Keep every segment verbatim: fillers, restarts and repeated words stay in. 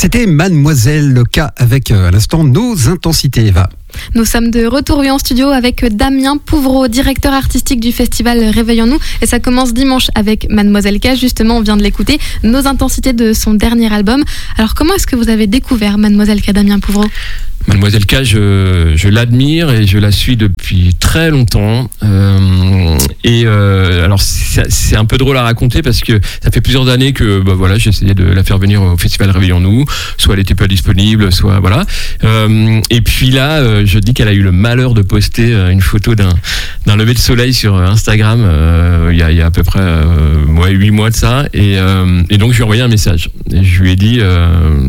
C'était Mademoiselle K avec euh, à l'instant Nos Intensités, Eva. Nous sommes de retour oui, en studio avec Damien Pouvreau, directeur artistique du festival Réveillons-nous. Et ça commence dimanche avec Mademoiselle K, justement, on vient de l'écouter, Nos Intensités de son dernier album. Alors comment est-ce que vous avez découvert Mademoiselle K, Damien Pouvreau ? Mademoiselle K, je, je l'admire et je la suis depuis très longtemps. Euh, et euh, alors c'est, c'est un peu drôle à raconter parce que ça fait plusieurs années que bah voilà, j'essayais de la faire venir au festival Réveillons-nous. Soit elle n'était pas disponible, soit voilà. Euh, et puis là, euh, je dis qu'elle a eu le malheur de poster euh, une photo d'un, d'un lever de soleil sur Instagram euh, il y a, il y a à peu près euh, ouais, huit mois de ça. Et, euh, et donc je lui ai envoyé un message. Et je lui ai dit euh,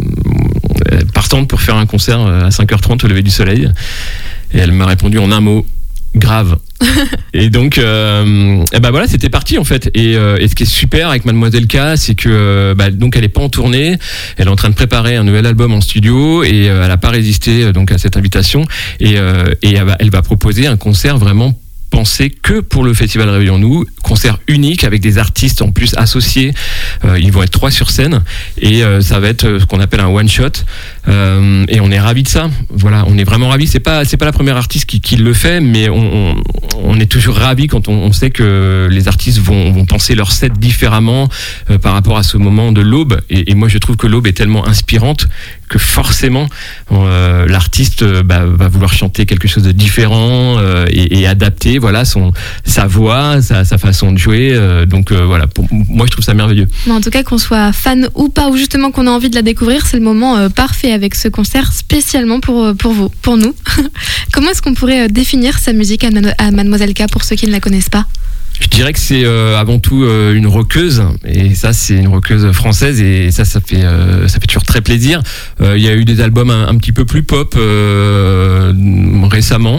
partante pour faire un concert à cinq heures trente au lever du soleil. Et elle m'a répondu en un mot, grave. Et donc, euh, et ben voilà, c'était parti en fait. Et, euh, et ce qui est super avec Mademoiselle K, c'est que bah, donc elle est pas en tournée, elle est en train de préparer un nouvel album en studio et euh, elle a pas résisté donc à cette invitation et, euh, et elle va, elle va proposer un concert vraiment pensé que pour le festival Réveillons-nous, concert unique avec des artistes en plus associés. Euh, ils vont être trois sur scène et euh, ça va être ce qu'on appelle un one shot. Euh, et on est ravis de ça. Voilà, on est vraiment ravis. C'est pas c'est pas la première artiste qui, qui le fait, mais on, on, on est toujours ravis quand on, on sait que les artistes vont, vont penser leur set différemment euh, par rapport à ce moment de l'aube. Et, et moi, je trouve que l'aube est tellement inspirante que forcément euh, l'artiste bah, va vouloir chanter quelque chose de différent euh, et, et adapter voilà son sa voix, sa, sa façon de jouer. Euh, donc euh, voilà, pour moi je trouve ça merveilleux. Mais en tout cas, qu'on soit fan ou pas, ou justement qu'on a envie de la découvrir, c'est le moment euh, parfait avec ce concert spécialement pour pour vous, pour nous. Comment est-ce qu'on pourrait définir sa musique à, à Mademoiselle K pour ceux qui ne la connaissent pas ? Je dirais que c'est euh, avant tout euh, une rockeuse et ça c'est une rockeuse française et ça ça fait euh, ça fait toujours très plaisir. Il euh, y a eu des albums un, un petit peu plus pop euh, récemment.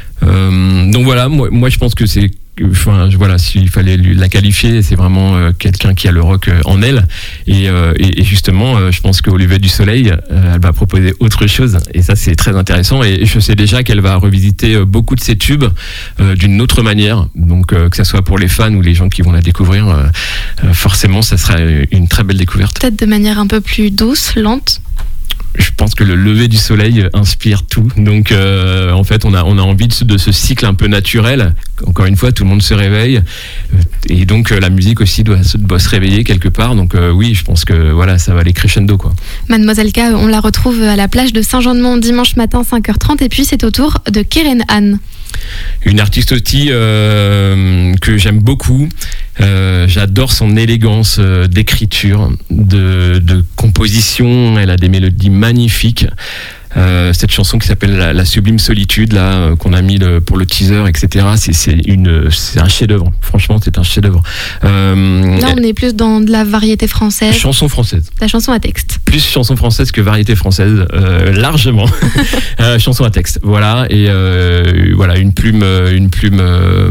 Euh, donc voilà, moi, moi je pense que c'est enfin voilà, s'il fallait la qualifier, c'est vraiment euh, quelqu'un qui a le rock euh, en elle et, euh, et, et justement euh, je pense qu'au lever du soleil euh, elle va proposer autre chose et ça c'est très intéressant et je sais déjà qu'elle va revisiter euh, beaucoup de ses tubes euh, d'une autre manière, donc euh, que ça soit pour les fans ou les gens qui vont la découvrir euh, euh, forcément ça sera une très belle découverte. Peut-être de manière un peu plus douce, lente. Je pense que le lever du soleil inspire tout. Donc, euh, en fait, on a, on a envie de, de ce cycle un peu naturel. Encore une fois, tout le monde se réveille. Et donc, euh, la musique aussi doit, doit se réveiller quelque part. Donc, euh, oui, je pense que voilà, ça va aller crescendo, quoi. Mademoiselle K, on la retrouve à la plage de Saint-Jean-de-Mont dimanche matin, cinq heures trente. Et puis, c'est au tour de Keren Anne. Une artiste aussi euh, que j'aime beaucoup. Euh, j'adore son élégance euh, d'écriture, de, de composition. Elle a des mélodies magnifiques. Euh, cette chanson qui s'appelle la, la Sublime Solitude là euh, qu'on a mis le, pour le teaser, et cetera. C'est, c'est une, c'est un chef-d'œuvre. Franchement, c'est un chef-d'œuvre. Euh, là, on est plus dans de la variété française. Chanson française. La chanson à texte. Plus chanson française que variété française, euh, largement. euh, chanson à texte. Voilà et euh, voilà une plume, une plume, euh,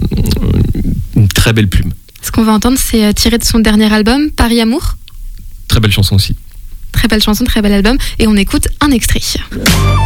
une très belle plume. Ce qu'on va entendre, c'est tiré de son dernier album, Paris Amour. Très belle chanson aussi. Très belle chanson, très bel album. Et on écoute un extrait.